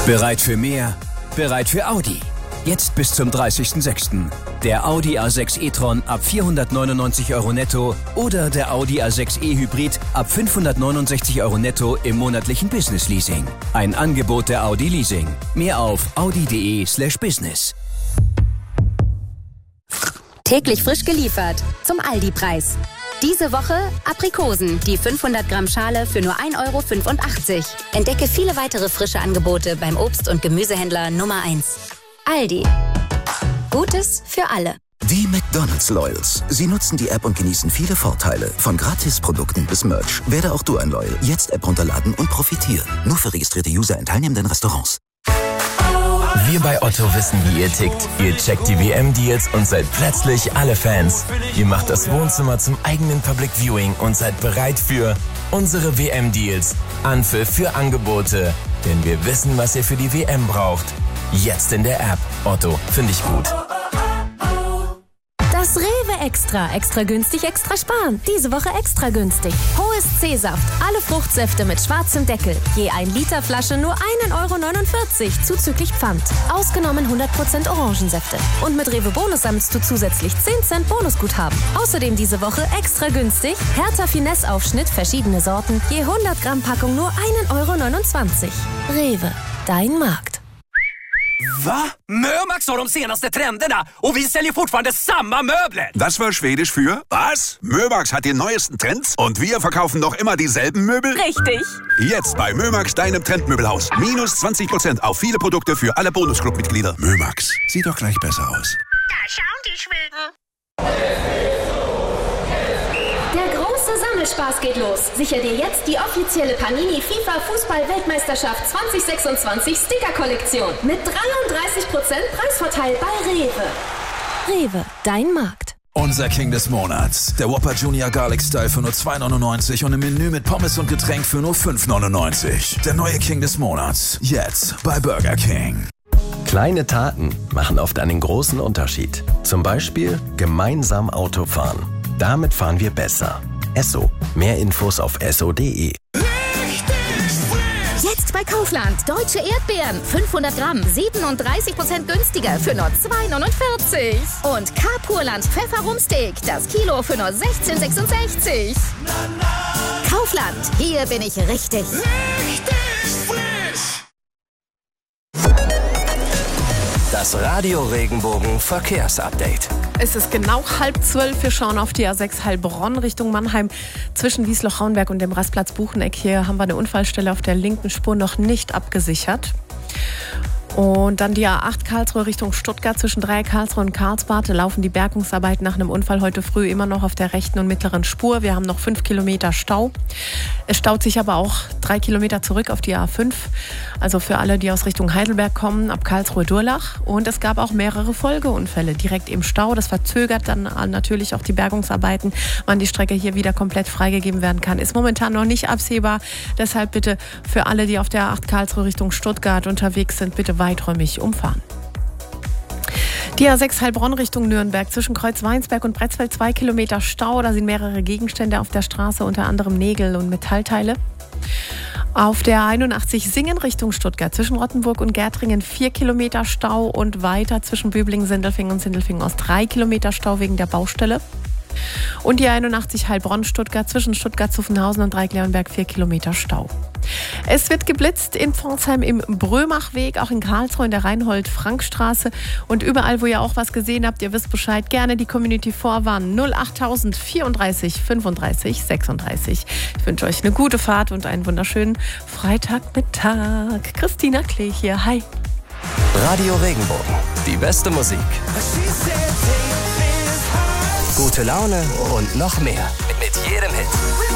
Bereit für mehr? Bereit für Audi. Jetzt bis zum 30.06. Der Audi A6 e-tron ab 499 € netto oder der Audi A6 e-Hybrid ab 569 € netto im monatlichen Business-Leasing. Ein Angebot der Audi Leasing. Mehr auf audi.de/business. Täglich frisch geliefert zum Aldi-Preis. Diese Woche Aprikosen, die 500 Gramm Schale für nur 1,85 €. Entdecke viele weitere frische Angebote beim Obst- und Gemüsehändler Nummer 1. Aldi. Gutes für alle. Die McDonald's Loyals. Sie nutzen die App und genießen viele Vorteile. Von Gratisprodukten bis Merch. Werde auch du ein Loyal. Jetzt App runterladen und profitieren. Nur für registrierte User in teilnehmenden Restaurants. Wir bei Otto wissen, wie ihr tickt. Ihr checkt die WM-Deals und seid plötzlich alle Fans. Ihr macht das Wohnzimmer zum eigenen Public Viewing und seid bereit für unsere WM-Deals. Anpfiff für Angebote. Denn wir wissen, was ihr für die WM braucht. Jetzt in der App. Otto, finde ich gut. Das Rewe Extra. Extra günstig, extra sparen. Diese Woche extra günstig. Hohes C-Saft. Alle Fruchtsäfte mit schwarzem Deckel. Je 1 Liter Flasche nur 1,49 € zuzüglich Pfand. Ausgenommen 100% Orangensäfte. Und mit Rewe Bonus sammelst du zusätzlich 10 Cent Bonusguthaben. Außerdem diese Woche extra günstig. Hertha Finesse Aufschnitt, verschiedene Sorten. Je 100 Gramm Packung nur 1,29 €. Rewe. Dein Markt. Va? Mömax har de senaste trenderna och vi säljer fortfarande samma möbler. Das war Schwedisch für was? Mömax hat die neuesten Trends und wir verkaufen noch immer dieselben Möbel? Richtig. Jetzt bei Mömax, deinem Trendmöbelhaus. Minus 20% auf viele Produkte für alle Bonusclub-Mitglieder. Mömax, sieht doch gleich besser aus. Da schauen die Schweden. Der große Sammelspaß geht los. Sicher dir jetzt die offizielle Panini FIFA Fußball-Weltmeisterschaft 2026 Sticker-Kollektion mit 33% Preisvorteil bei Rewe. Rewe, dein Markt. Unser King des Monats. Der Whopper Junior Garlic Style für nur 2,99 € und im Menü mit Pommes und Getränk für nur 5,99 €. Der neue King des Monats. Jetzt bei Burger King. Kleine Taten machen oft einen großen Unterschied. Zum Beispiel gemeinsam Auto fahren. Damit fahren wir besser. Esso. Mehr Infos auf esso.de. Jetzt bei Kaufland. Deutsche Erdbeeren. 500 Gramm. 37% günstiger für nur 2,49 €. Und Carpurland Pfefferrumsteak. Das Kilo für nur 16,66 €. Kaufland. Hier bin ich richtig. Das Radio Regenbogen Verkehrsupdate. Es ist genau 11:30. Wir schauen auf die A6 Heilbronn Richtung Mannheim. Zwischen Wiesloch-Raunberg und dem Rastplatz Bucheneck. Hier haben wir eine Unfallstelle auf der linken Spur noch nicht abgesichert. Und dann die A8 Karlsruhe Richtung Stuttgart. Zwischen Dreieck Karlsruhe und Karlsbad laufen die Bergungsarbeiten nach einem Unfall heute früh immer noch auf der rechten und mittleren Spur. Wir haben noch 5 Kilometer Stau. Es staut sich aber auch 3 Kilometer zurück auf die A5. Also für alle, die aus Richtung Heidelberg kommen, ab Karlsruhe-Durlach. Und es gab auch mehrere Folgeunfälle direkt im Stau. Das verzögert dann natürlich auch die Bergungsarbeiten. Wann die Strecke hier wieder komplett freigegeben werden kann, ist momentan noch nicht absehbar. Deshalb bitte für alle, die auf der A8 Karlsruhe Richtung Stuttgart unterwegs sind, bitte weiträumig umfahren. Die A6 Heilbronn Richtung Nürnberg. Zwischen Kreuzweinsberg und Bretzfeld 2 Kilometer Stau. Da sind mehrere Gegenstände auf der Straße, unter anderem Nägel und Metallteile. Auf der 81 Singen Richtung Stuttgart. Zwischen Rottenburg und Gärtringen 4 Kilometer Stau und weiter zwischen Böblingen, Sindelfingen und Sindelfingen Ost 3 Kilometer Stau wegen der Baustelle. Und die 81 Heilbronn-Stuttgart zwischen Stuttgart-Zuffenhausen und Dreieck-Leonberg 4 Kilometer Stau. Es wird geblitzt in Pforzheim im Brömachweg, auch in Karlsruhe in der Reinhold-Frank-Straße. Und überall, wo ihr auch was gesehen habt, ihr wisst Bescheid, gerne die Community vorwarnen. 08000 34 35 36. Ich wünsche euch eine gute Fahrt und einen wunderschönen Freitagmittag. Christina Klee hier, hi. Radio Regenbogen. Die beste Musik. Gute Laune und noch mehr. Mit jedem Hit.